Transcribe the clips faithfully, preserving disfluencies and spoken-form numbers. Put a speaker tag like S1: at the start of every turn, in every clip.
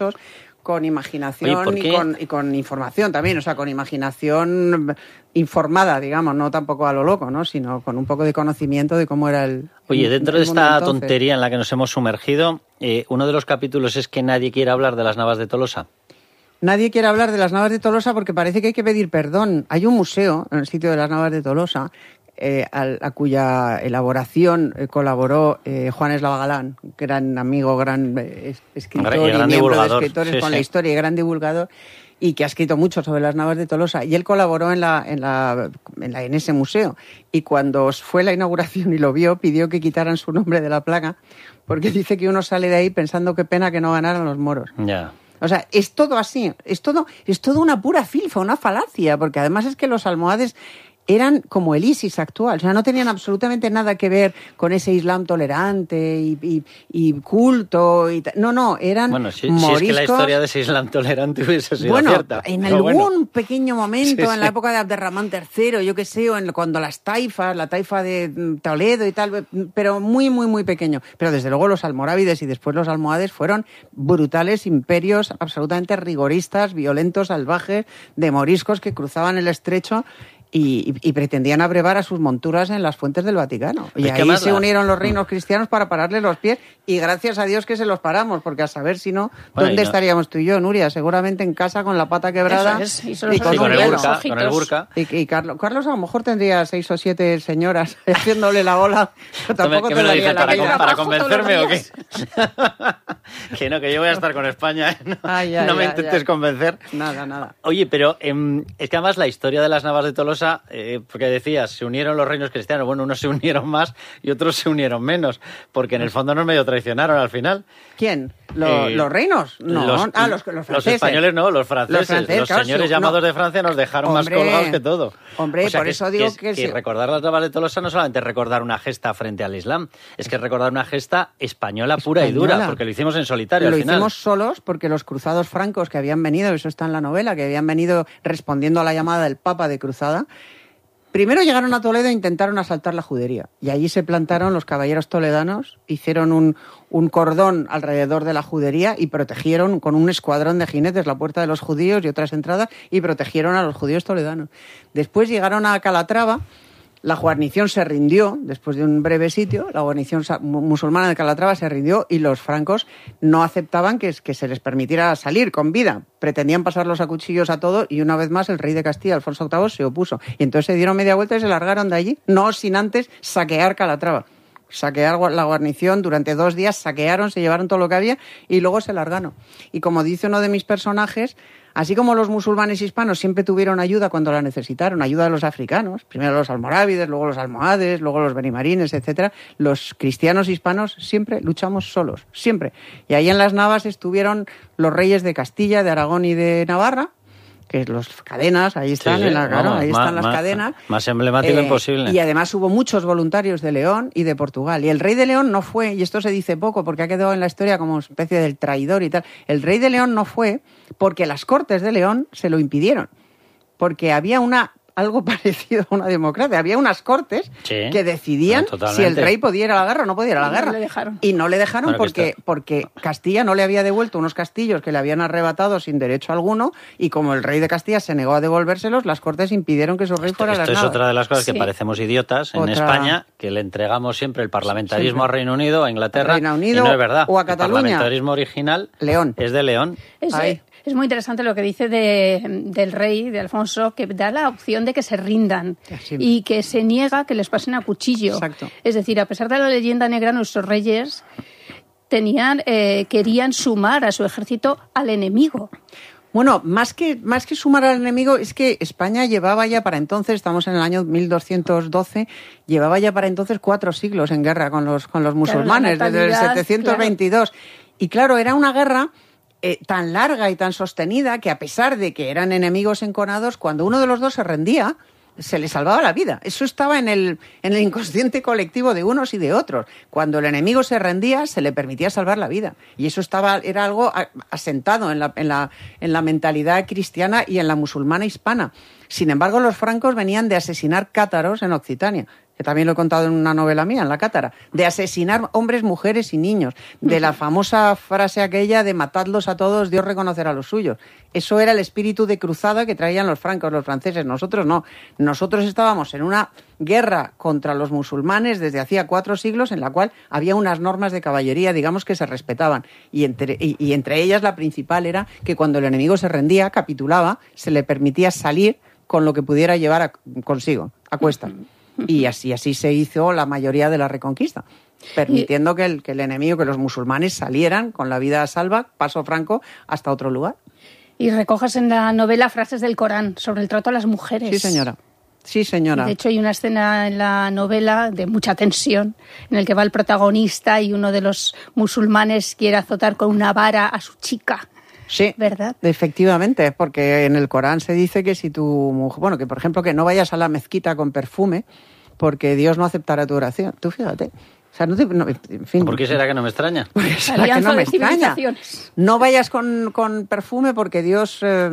S1: con imaginación Oye, y, con, y con información también, o sea, con imaginación informada, digamos, no tampoco a lo loco, ¿no? Sino con un poco de conocimiento de cómo era el
S2: Oye,
S1: el,
S2: dentro
S1: el
S2: de esta
S1: entonces.
S2: tontería en la que nos hemos sumergido, eh, uno de los capítulos es que nadie quiere hablar de las Navas de Tolosa.
S1: Nadie quiere hablar de las Navas de Tolosa porque parece que hay que pedir perdón. Hay un museo en el sitio de las Navas de Tolosa eh, a, a cuya elaboración eh, colaboró eh, Juan Eslava Galán, gran amigo, gran eh, escritor y, gran y miembro de escritores sí, con sí. la historia y gran divulgador, y que ha escrito mucho sobre las Navas de Tolosa. Y él colaboró en, la, en, la, en, la, en ese museo. Y cuando fue la inauguración y lo vio, pidió que quitaran su nombre de la placa porque dice que uno sale de ahí pensando qué pena que no ganaran los moros.
S2: Ya. Yeah.
S1: O sea, es todo así, es todo, es todo una pura filfa, una falacia, porque además es que los almohades eran como el ISIS actual, o sea, no tenían absolutamente nada que ver con ese Islam tolerante y, y, y culto. Y no, no, eran
S2: bueno, si,
S1: moriscos.
S2: Si es que la historia de ese Islam tolerante hubiese sido
S1: bueno,
S2: cierta.
S1: En algún
S2: bueno.
S1: pequeño momento,
S2: sí,
S1: en
S2: sí.
S1: la época de Abderramán tercero, yo qué sé, o en, cuando las taifas, la taifa de Toledo y tal, pero muy, muy, muy pequeño. Pero desde luego los almorávides y después los almohades fueron brutales imperios absolutamente rigoristas, violentos, salvajes, de moriscos que cruzaban el estrecho Y, y, y pretendían abrevar a sus monturas en las fuentes del Vaticano. Y es ahí se la... unieron los reinos cristianos para pararles los pies, y gracias a Dios que se los paramos, porque a saber si no, bueno, ¿dónde no... estaríamos tú y yo, Nuria? Seguramente en casa con la pata quebrada.
S3: Es, y,
S1: y
S2: con, sí, con, el burka, con el burka.
S1: Y, y Carlos, Carlos a lo mejor tendría seis o siete señoras haciéndole la bola. Tampoco
S2: ¿Qué
S1: te
S2: me lo dices?
S1: La
S2: ¿Para,
S1: vida.
S2: ¿Para convencerme o qué? Que no, que yo voy a estar con España. ¿eh? No, ay, ay, no me ay, intentes ay. convencer.
S1: Nada, nada.
S2: Oye, pero eh, es que además la historia de las Navas de Tolosa... Eh, que decías, se unieron los reinos cristianos. Bueno, unos se unieron más y otros se unieron menos, porque en el fondo nos medio traicionaron al final.
S1: ¿Quién? ¿Lo, eh, ¿Los reinos? No,
S2: los,
S1: ah, los, los franceses.
S2: Los españoles no, los franceses. Los, franceses, los claro, señores sí, llamados no. de Francia nos dejaron
S1: hombre,
S2: más colgados que todo.
S1: Hombre,
S2: o sea,
S1: por
S2: que,
S1: eso digo
S2: que,
S1: que...
S2: que
S1: sí.
S2: recordar las Navas de Tolosa no solamente recordar una gesta frente al Islam, es que recordar una gesta española pura española. y dura, porque lo hicimos en solitario
S1: lo
S2: al final.
S1: Lo hicimos solos porque los cruzados francos que habían venido, eso está en la novela, que habían venido respondiendo a la llamada del Papa de cruzada. Primero llegaron a Toledo e intentaron asaltar la judería. Y allí se plantaron los caballeros toledanos, hicieron un, un cordón alrededor de la judería y protegieron con un escuadrón de jinetes la puerta de los judíos y otras entradas, y protegieron a los judíos toledanos. Después llegaron a Calatrava. La guarnición se rindió, después de un breve sitio, la guarnición musulmana de Calatrava se rindió y los francos no aceptaban que, que se les permitiera salir con vida. Pretendían pasarlos a cuchillos a todos y una vez más el rey de Castilla, Alfonso octavo, se opuso. Y entonces se dieron media vuelta y se largaron de allí, no sin antes saquear Calatrava. Saquear la guarnición, durante dos días saquearon, se llevaron todo lo que había y luego se largaron. Y como dice uno de mis personajes, así como los musulmanes hispanos siempre tuvieron ayuda cuando la necesitaron, ayuda de los africanos, primero los almorávides, luego los almohades, luego los benimarines, etcétera, los cristianos hispanos siempre luchamos solos, siempre. Y ahí en las Navas estuvieron los reyes de Castilla, de Aragón y de Navarra, que los cadenas, ahí están, sí, sí, en la, claro, vamos, ahí están más, las cadenas.
S2: Más emblemático eh, imposible.
S1: Y además hubo muchos voluntarios de León y de Portugal. Y el rey de León no fue, y esto se dice poco porque ha quedado en la historia como especie del traidor y tal, el rey de León no fue porque las Cortes de León se lo impidieron. Porque había una... algo parecido a una democracia. Había unas cortes sí, que decidían no, si el rey podía ir a la guerra o no podía ir a la
S3: y
S1: guerra.
S3: No le dejaron.
S1: Y no le dejaron
S2: bueno,
S1: porque,
S2: está...
S1: porque Castilla no le había devuelto unos castillos que le habían arrebatado sin derecho alguno, y como el rey de Castilla se negó a devolvérselos, las cortes impidieron que su rey
S2: esto,
S1: fuera a las
S2: Esto es
S1: navas.
S2: otra de las cosas
S3: sí.
S2: que parecemos idiotas en
S1: otra...
S2: España, que le entregamos siempre el parlamentarismo
S1: siempre.
S2: a Reino Unido, a Inglaterra,
S1: Reino Unido,
S2: y no es verdad.
S1: o a Cataluña.
S2: El parlamentarismo original
S1: León.
S2: es de León.
S3: Es, es muy interesante lo que dice de, del rey, de Alfonso, que da la opción de que se rindan
S1: sí.
S3: y que se niega que les pasen a cuchillo.
S1: Exacto.
S3: Es decir, a pesar de la leyenda negra, nuestros reyes tenían, eh, querían sumar a su ejército al enemigo.
S1: Bueno, más que, más que sumar al enemigo, es que España llevaba ya para entonces, estamos en el año mil doscientos doce, llevaba ya para entonces cuatro siglos en guerra con los, con los musulmanes, claro, desde el setecientos veintidós. Claro. Y claro, era una guerra eh, tan larga y tan sostenida que, a pesar de que eran enemigos enconados, cuando uno de los dos se rendía, se le salvaba la vida. Eso estaba en el, en el inconsciente colectivo de unos y de otros. Cuando el enemigo se rendía, se le permitía salvar la vida. Y eso estaba, era algo asentado en la, en la, en la mentalidad cristiana y en la musulmana hispana. Sin embargo, los francos venían de asesinar cátaros en Occitania, que también lo he contado en una novela mía, en La Cátara, de asesinar hombres, mujeres y niños, de la famosa frase aquella de matadlos a todos, Dios reconocerá a los suyos. Eso era el espíritu de cruzada que traían los francos, los franceses. Nosotros no. Nosotros estábamos en una guerra contra los musulmanes desde hacía cuatro siglos en la cual había unas normas de caballería, digamos, que se respetaban. Y entre, y, y entre ellas la principal era que cuando el enemigo se rendía, capitulaba, se le permitía salir con lo que pudiera llevar a, consigo, a cuestas. Y así, así se hizo la mayoría de la Reconquista, permitiendo que el, que el enemigo, que los musulmanes salieran con la vida a salva, paso franco, hasta otro lugar.
S3: Y recoges en la novela frases del Corán sobre el trato a las mujeres.
S1: Sí, señora. Sí, señora.
S3: De hecho, hay una escena en la novela de mucha tensión en el que va el protagonista y uno de los musulmanes quiere azotar con una vara a su chica.
S1: Sí,
S3: ¿verdad?
S1: Efectivamente, porque en el Corán se dice que si tu mujer, bueno, que por ejemplo que no vayas a la mezquita con perfume porque Dios no aceptará tu oración. Tú fíjate. O sea, no te, no, en fin.
S2: ¿Por qué será que no me extraña?
S1: Será que no me extraña. No vayas con, con perfume porque Dios eh,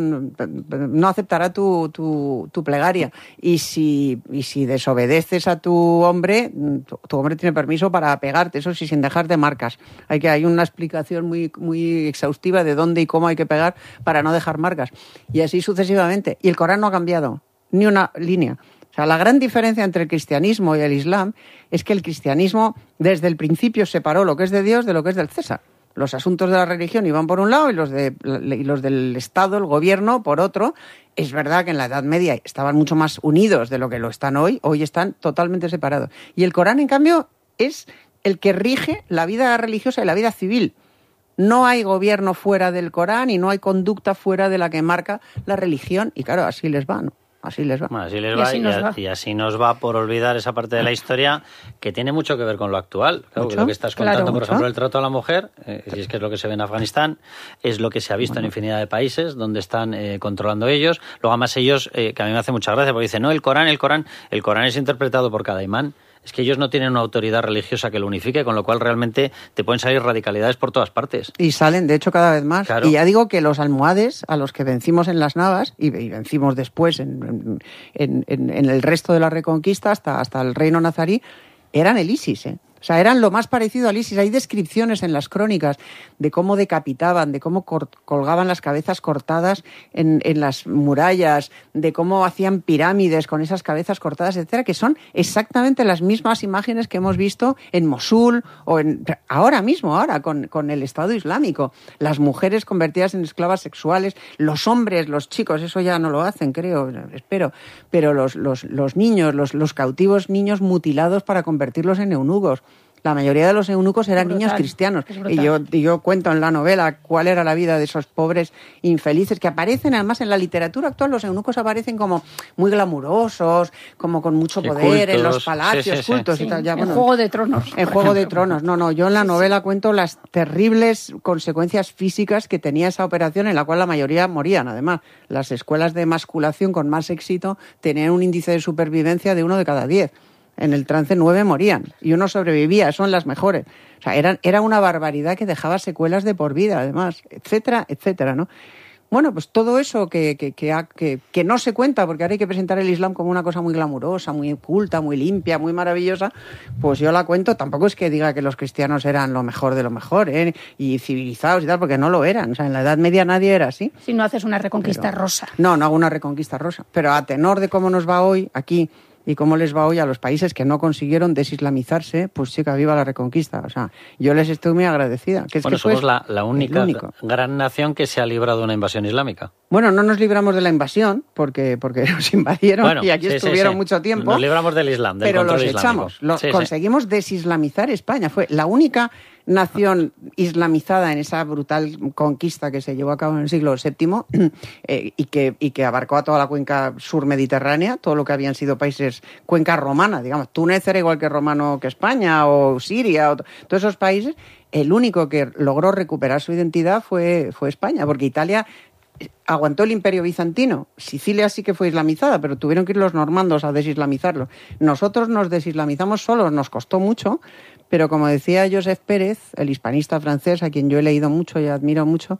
S1: no aceptará tu, tu, tu plegaria. Y si, y si desobedeces a tu hombre, tu, tu hombre tiene permiso para pegarte, eso sí, sin dejarte marcas. Hay que hay una explicación muy, muy exhaustiva de dónde y cómo hay que pegar para no dejar marcas. Y así sucesivamente. Y el Corán no ha cambiado ni una línea. O sea, la gran diferencia entre el cristianismo y el islam es que el cristianismo desde el principio separó lo que es de Dios de lo que es del César. Los asuntos de la religión iban por un lado y los, de, y los del Estado, el gobierno, por otro. Es verdad que en la Edad Media estaban mucho más unidos de lo que lo están hoy. Hoy están totalmente separados. Y el Corán, en cambio, es el que rige la vida religiosa y la vida civil. No hay gobierno fuera del Corán y no hay conducta fuera de la que marca la religión. Y claro, así les va, ¿no? Así les va.
S2: Bueno, así les
S3: y,
S2: va,
S3: así
S2: y,
S3: nos
S2: a,
S3: va
S2: y así nos va por olvidar esa parte de la historia que tiene mucho que ver con lo actual. Claro, lo que estás contando,
S3: claro,
S2: por
S3: mucho.
S2: ejemplo, el trato a la mujer, eh, si es que es lo que se ve en Afganistán, es lo que se ha visto bueno. en infinidad de países donde están eh, controlando ellos. Luego, además, ellos, eh, que a mí me hace mucha gracia, porque dicen, no, el Corán, el Corán, el Corán es interpretado por cada imán. Es que ellos no tienen una autoridad religiosa que lo unifique, con lo cual realmente te pueden salir radicalidades por todas partes.
S1: Y salen, de hecho, cada vez más.
S2: Claro.
S1: Y ya digo que los almohades a los que vencimos en las Navas, y, y vencimos después en, en, en, en el resto de la Reconquista, hasta, hasta el reino nazarí, eran el ISIS, ¿eh? O sea, eran lo más parecido al ISIS. Hay descripciones en las crónicas de cómo decapitaban, de cómo cor- colgaban las cabezas cortadas en, en las murallas, de cómo hacían pirámides con esas cabezas cortadas, etcétera, que son exactamente las mismas imágenes que hemos visto en Mosul o en ahora mismo, ahora con, con el Estado Islámico. Las mujeres convertidas en esclavas sexuales, los hombres, los chicos, eso ya no lo hacen, creo, espero, pero los, los, los niños, los, los cautivos niños mutilados para convertirlos en eunucos. La mayoría de los eunucos eran
S3: brutal,
S1: niños cristianos.
S3: Es
S1: Y yo, y yo cuento en la novela cuál era la vida de esos pobres infelices que aparecen, además, en la literatura actual. Los eunucos aparecen como muy glamurosos, como con mucho
S2: sí,
S1: poder
S2: cultos.
S1: en los palacios,
S2: sí, sí, sí.
S1: cultos
S3: Sí,
S1: y tal. Ya,
S3: en
S1: bueno,
S3: Juego de Tronos.
S1: En Juego de Tronos. No, no, yo en la novela cuento las terribles consecuencias físicas que tenía esa operación, en la cual la mayoría morían. Además, las escuelas de emasculación con más éxito tenían un índice de supervivencia de uno de cada diez. En el trance nueve morían y uno sobrevivía, son las mejores. O sea, eran, era una barbaridad que dejaba secuelas de por vida, además, etcétera, etcétera, ¿no? Bueno, pues todo eso que, que, que, ha, que, que no se cuenta, porque ahora hay que presentar el Islam como una cosa muy glamurosa, muy oculta, muy limpia, muy maravillosa, pues yo la cuento. Tampoco es que diga que los cristianos eran lo mejor de lo mejor, ¿eh? Y civilizados y tal, porque no lo eran. O sea, en la Edad Media nadie era así.
S3: Si no haces una reconquista
S1: Pero,
S3: rosa.
S1: No, no hago una reconquista rosa. Pero a tenor de cómo nos va hoy aquí y cómo les va hoy a los países que no consiguieron desislamizarse, pues chica, viva la Reconquista. O sea, yo les estoy muy agradecida. Que es
S2: bueno,
S1: que fue
S2: somos la, la única gran nación que se ha librado de una invasión islámica.
S1: Bueno, no nos libramos de la invasión, porque, porque nos invadieron
S2: bueno,
S1: y aquí
S2: sí,
S1: estuvieron
S2: sí, sí.
S1: mucho tiempo.
S2: Nos libramos del Islam, del
S1: pero
S2: control
S1: los
S2: islámico.
S1: echamos. Los,
S2: sí,
S1: conseguimos
S2: sí.
S1: desislamizar España. Fue la única nación islamizada en esa brutal conquista que se llevó a cabo en el siglo séptimo eh, y, que, y que abarcó a toda la cuenca surmediterránea, todo lo que habían sido países, cuenca romana, digamos. Túnez era igual que romano que España, o Siria, o todos esos países. El único que logró recuperar su identidad fue, fue España, porque Italia aguantó el Imperio Bizantino. Sicilia sí que fue islamizada, pero tuvieron que ir los normandos a desislamizarlo. Nosotros nos desislamizamos solos, nos costó mucho, pero como decía Josep Pérez, el hispanista francés, a quien yo he leído mucho y admiro mucho,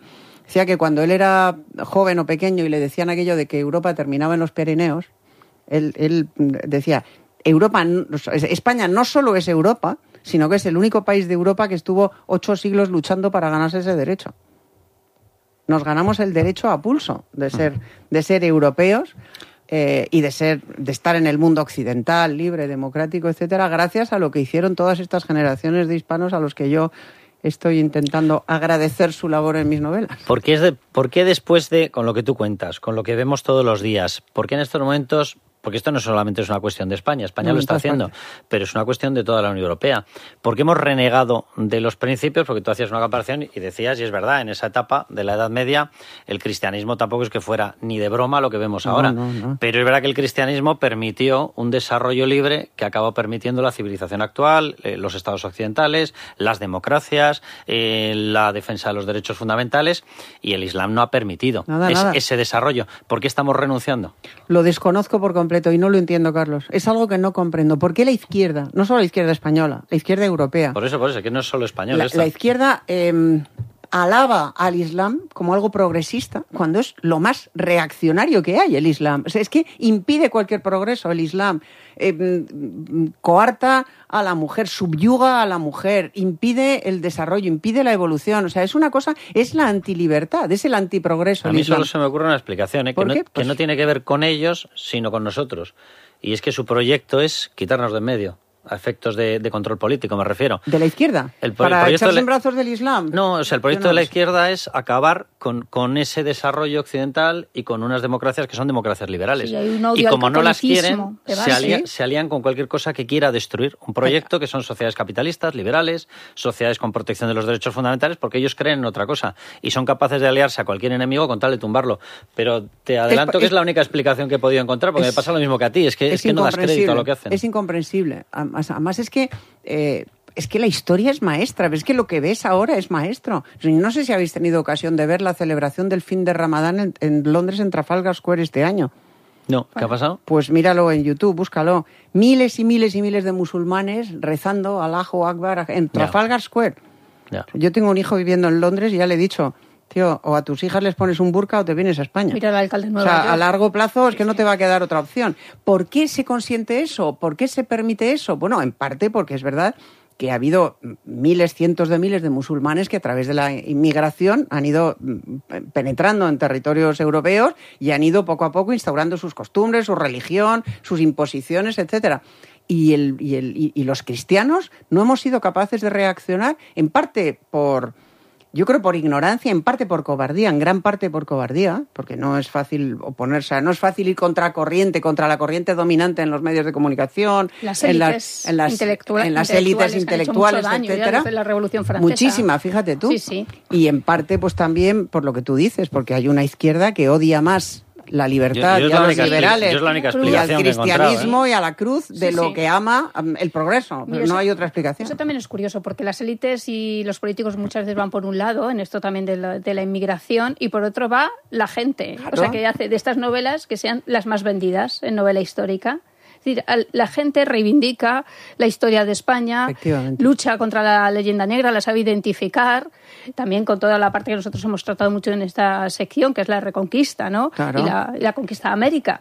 S1: decía que cuando él era joven o pequeño y le decían aquello de que Europa terminaba en los Pirineos, él, él decía, Europa, España no solo es Europa, sino que es el único país de Europa que estuvo ocho siglos luchando para ganarse ese derecho. Nos ganamos el derecho a pulso de ser, de ser europeos eh, y de ser, de estar en el mundo occidental, libre, democrático, etcétera, gracias a lo que hicieron todas estas generaciones de hispanos a los que yo estoy intentando agradecer su labor en mis novelas.
S2: ¿Por qué, es de, ¿Por qué después de, con lo que tú cuentas, con lo que vemos todos los días, por qué en estos momentos, porque esto no solamente es una cuestión de España, España
S1: no,
S2: lo está haciendo, pero es una cuestión de toda la Unión Europea, por qué hemos renegado de los principios? Porque tú hacías una comparación y decías, y es verdad, en esa etapa de la Edad Media, el cristianismo tampoco es que fuera ni de broma lo que vemos
S1: no,
S2: ahora,
S1: no, no.
S2: pero es verdad que el cristianismo permitió un desarrollo libre que acabó permitiendo la civilización actual, eh, los estados occidentales, las democracias, eh, la defensa de los derechos fundamentales, y el Islam no ha permitido
S1: nada,
S2: es,
S1: nada.
S2: ese desarrollo. ¿Por qué estamos renunciando?
S1: Lo desconozco por completo y no lo entiendo, Carlos. Es algo que no comprendo. ¿Por qué la izquierda, no solo la izquierda española, la izquierda europea?
S2: Por eso, por eso, que no es solo español
S1: La,
S2: esto.
S1: la izquierda eh, alaba al Islam como algo progresista cuando es lo más reaccionario que hay el Islam. O sea, es que impide cualquier progreso el Islam. Eh, coarta a la mujer, subyuga a la mujer, impide el desarrollo, impide la evolución. O sea, es una cosa, es la antilibertad, es el antiprogreso.
S2: A
S1: el
S2: mí
S1: Islam.
S2: solo se me ocurre una explicación, ¿eh? que, no,
S1: ¿Por qué?
S2: que
S1: Pues-
S2: no tiene que ver con ellos, sino con nosotros. Y es que su proyecto es quitarnos de en medio, a efectos de, de control político, me refiero.
S1: ¿De la izquierda?
S2: El pro- el
S1: ¿Para
S2: proyecto
S1: echarse
S2: de-
S1: en brazos del Islam?
S2: No, o sea, el proyecto
S1: Yo no
S2: de la
S1: lo sé.
S2: izquierda es acabar con, con ese desarrollo occidental y con unas democracias que son democracias liberales.
S3: Sí, hay un odio
S2: y
S3: al
S2: como no las quieren,
S3: catolicismo de
S2: se,
S3: base.
S2: alía- se alían con cualquier cosa que quiera destruir un proyecto que son sociedades capitalistas, liberales, sociedades con protección de los derechos fundamentales, porque ellos creen en otra cosa y son capaces de aliarse a cualquier enemigo con tal de tumbarlo. Pero te adelanto
S1: Es-
S2: que es la única explicación que he podido encontrar, porque
S1: es-
S2: me pasa lo mismo que a ti, es que, es que no das crédito a lo que hacen.
S1: Es incomprensible. Además, además es que eh, es que la historia es maestra, es que lo que ves ahora es maestro. No sé si habéis tenido ocasión de ver la celebración del fin de Ramadán en, en Londres, en Trafalgar Square este año.
S2: No, ¿qué ha pasado?
S1: Pues míralo en YouTube, búscalo. Miles y miles y miles de musulmanes rezando Allahu Akbar en Trafalgar Square.
S2: Ya.
S1: Yo tengo un hijo viviendo en Londres y ya le he dicho, tío, o a tus hijas les pones un burka o te vienes a España.
S3: Mira al alcalde de
S1: O
S3: Nueva
S1: sea,
S3: York.
S1: a largo plazo es que no te va a quedar otra opción. ¿Por qué se consiente eso? ¿Por qué se permite eso? Bueno, en parte porque es verdad que ha habido miles, cientos de miles de musulmanes que a través de la inmigración han ido penetrando en territorios europeos y han ido poco a poco instaurando sus costumbres, su religión, sus imposiciones, etcétera. Y, el, y, el, y, y los cristianos no hemos sido capaces de reaccionar, en parte por... Yo creo por ignorancia, en parte por cobardía, en gran parte por cobardía, porque no es fácil oponerse, no es fácil ir contra corriente, contra la corriente dominante en los medios de comunicación,
S3: Las
S1: en
S3: élites
S1: las, en las,
S3: intelectua-
S1: en las
S3: intelectuales
S1: élites
S3: que han hecho
S1: intelectuales,
S3: mucho daño ya
S1: etcétera.
S3: desde la Revolución Francesa.
S1: Muchísima, fíjate tú.
S3: Sí, sí.
S1: Y en parte, pues también por lo que tú dices, porque hay una izquierda que odia más la libertad
S2: Yo- yo es
S1: y a
S2: la
S1: los
S2: única expli-
S1: liberales
S2: yo es la única
S1: y al
S2: explicación que he encontrado,
S1: cristianismo y a la cruz de
S3: Sí,
S1: lo
S3: sí.
S1: que ama um, el progreso.
S3: Mira,
S1: no
S3: eso-
S1: hay otra explicación.
S3: Eso también es curioso, porque las élites y los políticos muchas veces van por un lado, en esto también de la, de la inmigración, y por otro va la gente.
S1: Claro.
S3: O sea, que hace de estas novelas que sean las más vendidas en novela histórica. Es decir, al- la gente reivindica la historia de España,
S1: Efectivamente.
S3: lucha contra la leyenda negra, la sabe identificar, también con toda la parte que nosotros hemos tratado mucho en esta sección, que es la reconquista, ¿no?
S1: Claro.
S3: Y la, y la conquista de América.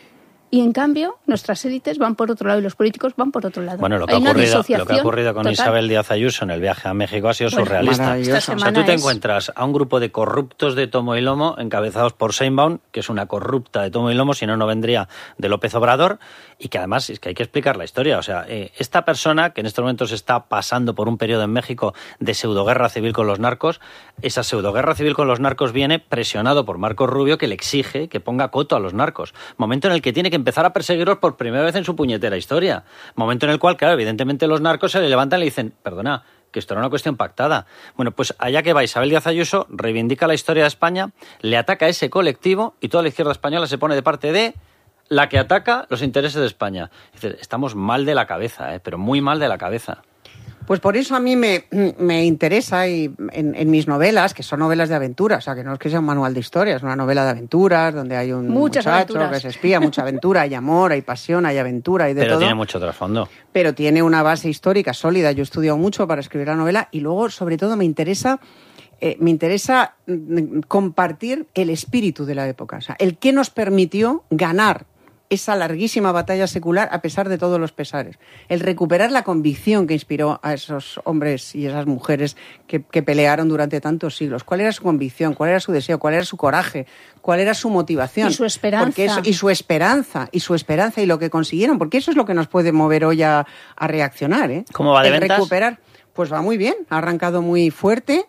S3: Y en cambio, nuestras élites van por otro lado y los políticos van por otro lado.
S2: Bueno, lo que,
S3: Hay
S2: ha
S3: una
S2: ocurrido, lo que ha
S3: disociación
S2: ocurrido con
S3: total.
S2: Isabel Díaz Ayuso en el viaje a México ha sido
S3: Bueno,
S2: surrealista.
S1: maravilloso.
S3: Esta
S2: O sea, tú
S3: semana
S2: te
S3: es-
S2: encuentras a un grupo de corruptos de tomo y lomo encabezados por Sheinbaum, que es una corrupta de tomo y lomo, si no, no vendría de López Obrador, y que además es que hay que explicar la historia. O sea, eh, esta persona que en estos momentos está pasando por un periodo en México de pseudoguerra civil con los narcos, esa pseudoguerra civil con los narcos viene presionado por Marco Rubio, que le exige que ponga coto a los narcos. Momento en el que tiene que empezar a perseguirlos por primera vez en su puñetera historia. Momento en el cual, claro, evidentemente los narcos se le levantan y le dicen, perdona, que esto era una cuestión pactada. Bueno, pues allá que va Isabel Díaz Ayuso, reivindica la historia de España, le ataca a ese colectivo y toda la izquierda española se pone de parte de la que ataca los intereses de España. Es decir, estamos mal de la cabeza, ¿eh? Pero muy mal de la cabeza.
S1: Pues por eso a mí me, me interesa y en, en mis novelas, que son novelas de aventuras, o sea, que no es que sea un manual de historia, es una novela de aventuras donde hay un
S3: Muchas
S1: muchacho
S3: aventuras.
S1: que se espía, mucha aventura, hay amor, hay pasión, hay aventura, hay de
S2: Pero
S1: todo.
S2: tiene mucho trasfondo.
S1: Pero tiene una base histórica sólida. Yo he estudiado mucho para escribir la novela y luego, sobre todo, me interesa eh, me interesa mm, compartir el espíritu de la época, o sea, el que nos permitió ganar esa larguísima batalla secular a pesar de todos los pesares. El recuperar la convicción que inspiró a esos hombres y esas mujeres que, que pelearon durante tantos siglos. ¿Cuál era su convicción? ¿Cuál era su deseo? ¿Cuál era su coraje? ¿Cuál era su motivación?
S3: Y su esperanza.
S1: Porque eso, y su esperanza, y su esperanza, y lo que consiguieron, porque eso es lo que nos puede mover hoy a, a reaccionar, ¿eh?
S2: ¿Cómo va de
S1: El
S2: ventas?
S1: recuperar, pues va muy bien, ha arrancado muy fuerte.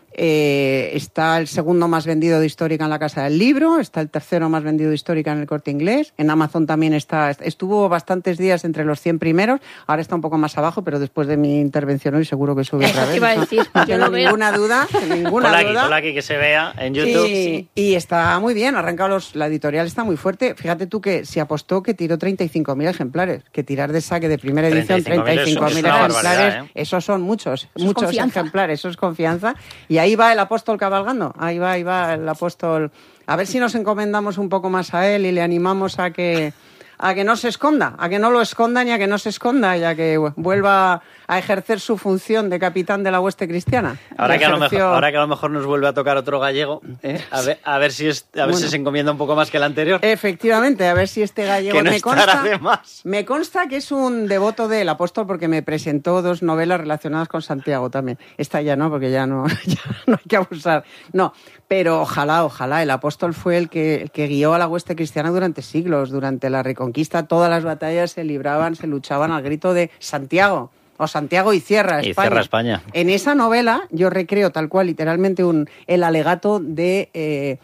S1: Eh, está el segundo más vendido de Histórica en la Casa del Libro, está el tercero más vendido de Histórica en el Corte Inglés, en Amazon también está, estuvo bastantes días entre los cien primeros, ahora está un poco más abajo, pero después de mi intervención hoy seguro que sube otra
S3: Eso
S1: vez.
S3: te iba a decir,
S1: no
S3: yo
S1: tengo
S3: lo veo.
S1: ninguna duda, ninguna
S2: Ponla aquí,
S1: duda.
S2: ponla aquí que se vea en YouTube.
S1: Y, y está muy bien, ha arrancado los, la editorial está muy fuerte. Fíjate tú que se apostó que tiró treinta y cinco mil ejemplares, que tirar de saque de primera edición treinta y cinco mil
S2: es una
S1: ejemplares,
S2: barbaridad, ¿eh?
S1: esos son muchos,
S3: Eso es
S1: muchos
S3: confianza.
S1: ejemplares, eso es confianza. Y ahí va el apóstol cabalgando, ahí va, ahí va el apóstol. A ver si nos encomendamos un poco más a él y le animamos a que a que no se esconda, a que no lo escondan y a que no se esconda y a que vuelva a ejercer su función de capitán de la hueste cristiana.
S2: Ahora que, a lo
S1: Ejerció-
S2: mejor, ahora que a lo mejor nos vuelve a tocar otro gallego, ¿eh? a, ver, a ver si es, a ver
S1: Bueno.
S2: si se encomienda un poco más que el anterior.
S1: Efectivamente, a ver si este gallego
S2: Que no
S1: me
S2: estará
S1: consta,
S2: de más.
S1: me consta que es un devoto del apóstol porque me presentó dos novelas relacionadas con Santiago también. Esta ya no, porque ya no, ya no hay que abusar. No, pero ojalá, ojalá. El apóstol fue el que, el que guió a la hueste cristiana durante siglos, durante la Reconquista. Todas las batallas se libraban, se luchaban al grito de Santiago. O Santiago y cierra
S2: Y
S1: España.
S2: cierra España.
S1: En esa novela yo recreo tal cual, literalmente, un, el alegato de... Eh,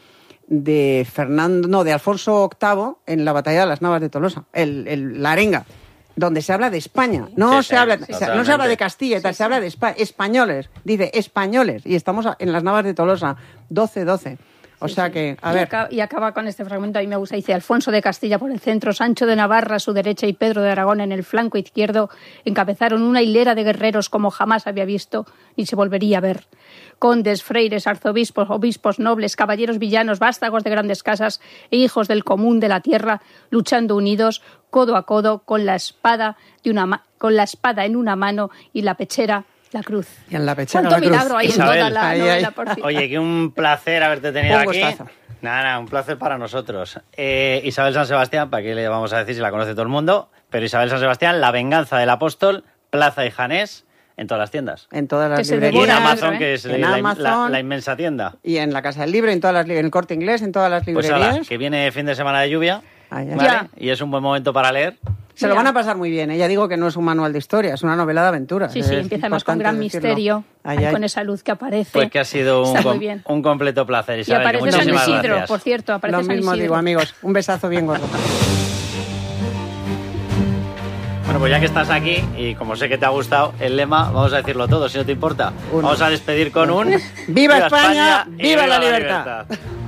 S1: de Fernando, no, de Alfonso octavo en la batalla de las Navas de Tolosa, el, el, la arenga, donde se habla de España, no
S2: Sí,
S1: se
S2: sí,
S1: habla,
S2: totalmente.
S1: no se habla de Castilla y tal, se habla de Espa- españoles, dice españoles, y estamos a- en las Navas de Tolosa, doce doce. O
S3: Sí,
S1: sea
S3: sí.
S1: que, a
S3: y
S1: ver,
S3: Acaba, y acaba con este fragmento, a mí me gusta, dice: Alfonso de Castilla por el centro, Sancho de Navarra a su derecha y Pedro de Aragón en el flanco izquierdo encabezaron una hilera de guerreros como jamás había visto ni se volvería a ver. Condes, freires, arzobispos, obispos, nobles, caballeros villanos, vástagos de grandes casas e hijos del común de la tierra, luchando unidos, codo a codo, con la espada de una ma- con la espada en una mano y la pechera, la cruz.
S1: y en la pechera
S3: Cuánto
S1: la cruz.
S3: milagro hay en
S2: Isabel,
S3: toda la
S1: ahí,
S3: novela,
S1: ahí.
S3: por cierto.
S2: Oye, que un placer haberte tenido
S1: Un
S2: aquí.
S1: gustazo.
S2: Nada, nada, un placer para nosotros. Eh, Isabel San Sebastián, ¿para qué le vamos a decir si la conoce todo el mundo? Pero Isabel San Sebastián, La venganza del apóstol, Plaza y Janés, en todas las tiendas.
S1: En todas las
S3: Que se
S2: Y en
S1: librerías.
S3: devora,
S2: Amazon,
S3: ¿eh?
S2: que es
S1: En
S2: la,
S1: Amazon.
S2: la- la inmensa tienda.
S1: Y en la Casa del Libro, en, todas las, li- en el Corte Inglés, en todas las
S2: Pues
S1: librerías.
S2: ala, que viene fin de semana de lluvia,
S1: Ay, ay.
S2: ¿vale?
S3: Ya.
S2: Y es un buen momento para leer.
S1: Se lo
S3: Ya.
S1: van a pasar muy bien. ¿eh? Ya digo que no es un manual de historia, es una novela de aventuras.
S3: Sí, sí,
S1: Es
S3: empieza además con
S1: importante
S3: gran
S1: decirlo.
S3: misterio,
S1: Ay,
S3: ahí
S1: ay.
S3: con esa luz que aparece.
S2: Pues que ha sido un,
S3: Está muy
S2: com-
S3: bien.
S2: un completo placer,
S3: Y
S2: Isabel. que
S3: aparece San
S2: muchísimas
S3: Isidro,
S2: gracias.
S3: por cierto, aparece
S1: Lo
S3: San
S1: mismo
S3: Isidro.
S1: digo, amigos. Un besazo bien gordo.
S2: Bueno, pues ya que estás aquí, y como sé que te ha gustado el lema, vamos a decirlo todo, si no te importa.
S1: Uno.
S2: Vamos a despedir con un...
S1: ¡Viva España!
S2: y
S1: ¡Viva la libertad!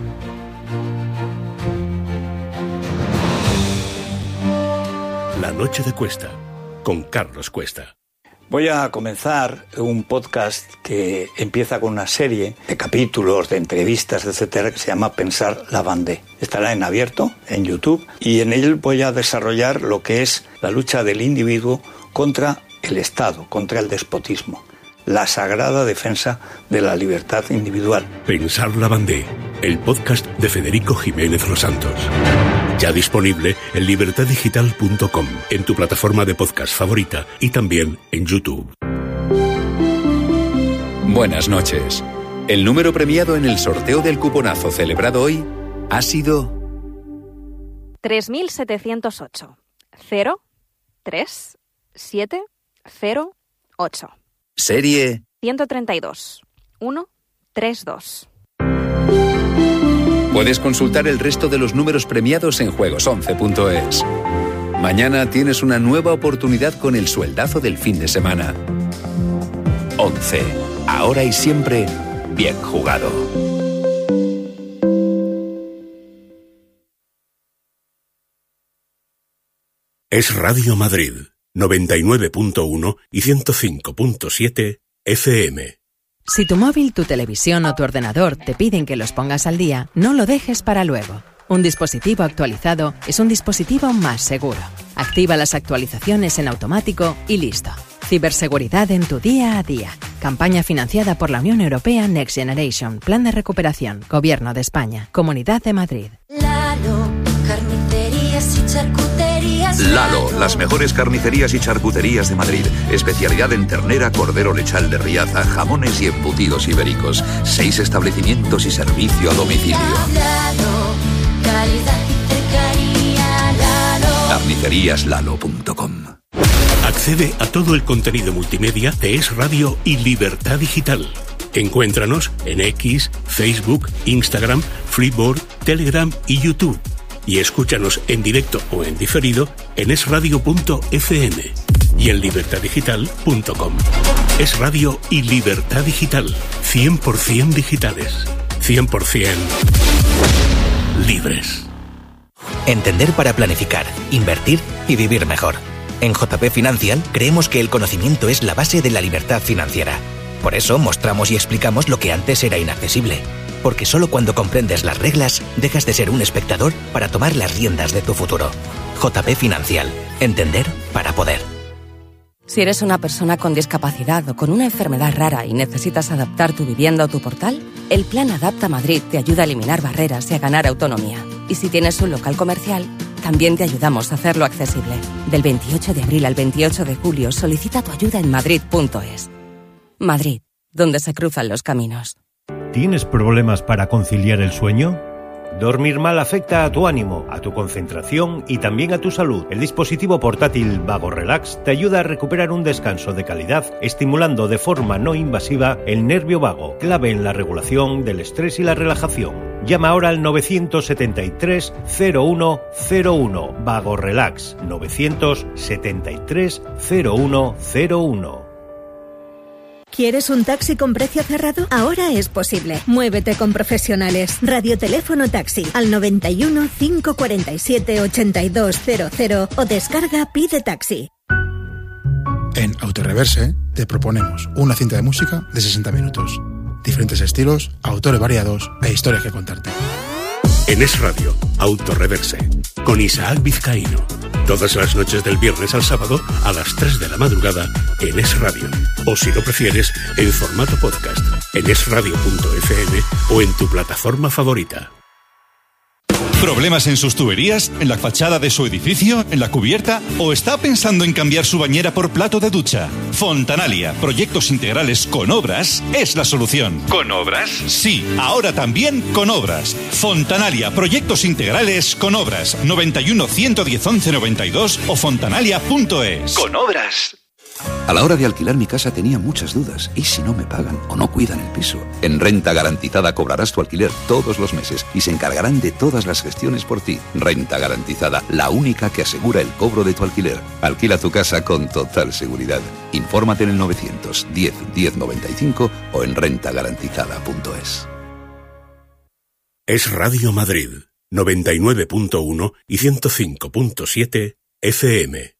S4: La noche de Cuesta, con Carlos Cuesta.
S5: Voy a comenzar un podcast que empieza con una serie de capítulos, de entrevistas, etcétera, que se llama Pensar la Bandé. Estará en abierto, en YouTube, y en él voy a desarrollar lo que es la lucha del individuo contra el Estado, contra el despotismo, la sagrada defensa de la libertad individual.
S4: Pensar la Bandé, el podcast de Federico Jiménez Los Santos. Ya disponible en libertad digital punto com, en tu plataforma de podcast favorita y también en YouTube.
S6: Buenas noches. El número premiado en el sorteo del cuponazo celebrado hoy ha sido
S7: tres mil setecientos ocho. cero, tres, siete, cero, ocho.
S6: serie
S7: ciento treinta y dos. uno, tres, dos.
S6: Puedes consultar el resto de los números premiados en juegos once punto es. Mañana tienes una nueva oportunidad con el sueldazo del fin de semana. once. Ahora y siempre, bien jugado.
S4: Es Radio Madrid, noventa y nueve punto uno y ciento cinco punto siete F M.
S8: Si tu móvil, tu televisión o tu ordenador te piden que los pongas al día, no lo dejes para luego. Un dispositivo actualizado es un dispositivo más seguro. Activa las actualizaciones en automático y listo. Ciberseguridad en tu día a día. Campaña financiada por la Unión Europea Next Generation. Plan de recuperación. Gobierno de España. Comunidad de Madrid.
S9: Lalo, carnicerías y charcuterías.
S6: Lalo, las mejores carnicerías y charcuterías de Madrid. Especialidad en ternera, cordero lechal de Riaza, jamones y embutidos ibéricos. Seis establecimientos y servicio a domicilio.
S9: Lalo, calidad y cercanía. Lalo.
S6: carnicerías lalo punto com.
S4: Accede a todo el contenido multimedia de Es Radio y Libertad Digital. Encuéntranos en X, Facebook, Instagram, Flipboard, Telegram y YouTube. Y escúchanos en directo o en diferido en es radio punto efe eme y en libertad digital punto com. Es Radio y Libertad Digital. cien por ciento digitales. cien por ciento libres.
S10: Entender para planificar, invertir y vivir mejor. En J P Financial creemos que el conocimiento es la base de la libertad financiera. Por eso mostramos y explicamos lo que antes era inaccesible. Porque solo cuando comprendes las reglas, dejas de ser un espectador para tomar las riendas de tu futuro. J P Financial. Entender para poder.
S11: Si eres una persona con discapacidad o con una enfermedad rara y necesitas adaptar tu vivienda o tu portal, el Plan Adapta Madrid te ayuda a eliminar barreras y a ganar autonomía. Y si tienes un local comercial, también te ayudamos a hacerlo accesible. Del veintiocho de abril al veintiocho de julio solicita tu ayuda en madrid punto es. Madrid, donde se cruzan los caminos.
S12: ¿Tienes problemas para conciliar el sueño? Dormir mal afecta a tu ánimo, a tu concentración y también a tu salud. El dispositivo portátil Vago Relax te ayuda a recuperar un descanso de calidad, estimulando de forma no invasiva el nervio vago, clave en la regulación del estrés y la relajación. Llama ahora al nueve siete tres, cero uno cero uno. Vago Relax. nueve siete tres, cero uno cero uno.
S13: ¿Quieres un taxi con precio cerrado? Ahora es posible. Muévete con profesionales. Radioteléfono taxi al noventa y uno, cinco cuarenta y siete, ochenta y dos cero cero o descarga Pide Taxi.
S14: En Autoreverse te proponemos una cinta de música de sesenta minutos. Diferentes estilos, autores variados e historias que contarte.
S4: En Es Radio, Autoreverse, con Isaac Vizcaíno. Todas las noches del viernes al sábado a las tres de la madrugada en Es Radio. O si lo prefieres, en formato podcast, en es radio punto efe eme o en tu plataforma favorita.
S15: ¿Problemas en sus tuberías? ¿En la fachada de su edificio? ¿En la cubierta? ¿O está pensando en cambiar su bañera por plato de ducha? Fontanalia, proyectos integrales con obras, es la solución. ¿Con obras? Sí, ahora también con obras. Fontanalia, proyectos integrales con obras. noventa y uno, ciento diez, once noventa y dos o fontanalia punto es.
S6: Con obras. A la hora de alquilar mi casa tenía muchas dudas. ¿Y si no me pagan o no cuidan el piso? En Renta Garantizada cobrarás tu alquiler todos los meses y se encargarán de todas las gestiones por ti. Renta Garantizada, la única que asegura el cobro de tu alquiler. Alquila tu casa con total seguridad. Infórmate en el novecientos diez, diez noventa y cinco o en renta garantizada punto es.
S4: Es Radio Madrid, noventa y nueve punto uno y ciento cinco punto siete efe eme.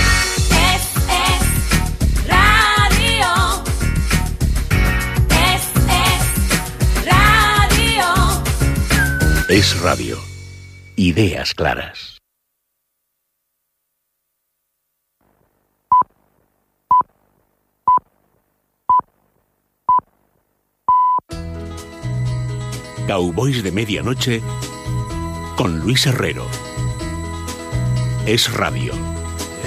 S4: Es Radio. Ideas claras. Cowboys de Medianoche con Luis Herrero. Es Radio.